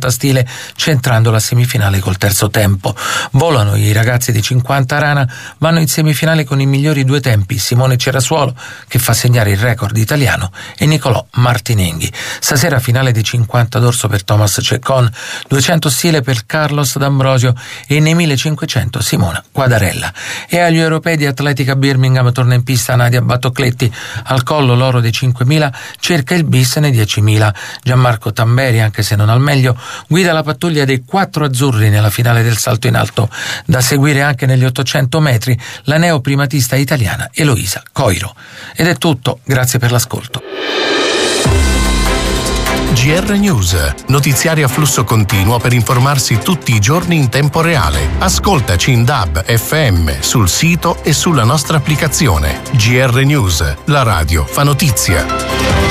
50 stile, centrando la semifinale col terzo tempo. Volano i ragazzi di 50 Rana, vanno in semifinale con i migliori due tempi, Simone Cerasuolo che fa segnare il record italiano e Nicolò Martinenghi. Stasera finale di 50 dorso per Thomas Ceccon, 200 stile per Carlos D'Ambrosio e nei 1500 Simona Quadarella. E agli europei di atletica Birmingham torna in pista Nadia Battocletti, al collo l'oro dei 5.000, cerca il bis nei 10.000. Gianmarco Tamberi, anche se non al meglio, guida la pattuglia dei 4 azzurri nella finale del salto in alto. Da seguire anche negli 800 metri la neoprimatista italiana Eloisa Coiro. Ed è tutto, grazie per l'ascolto. GR News, notiziari a flusso continuo per informarsi tutti i giorni in tempo reale. Ascoltaci in DAB, FM, sul sito e sulla nostra applicazione. GR News, la radio fa notizia.